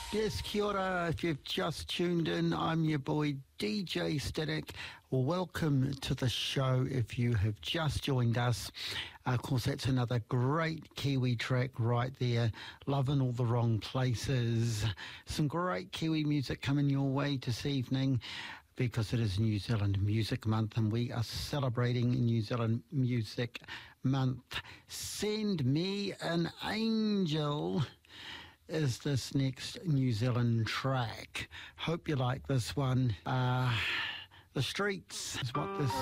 Yes, kia ora. If you've just tuned in, I'm your boy DJ Static. Welcome to the show if you have just joined us. Of course, that's another great Kiwi track right there. Loving all the wrong places. Some great Kiwi music coming your way this evening, because it is New Zealand Music Month and we are celebrating New Zealand Music Month. Send Me an Angel is this next New Zealand track. Hope you like this one. The Streets is what this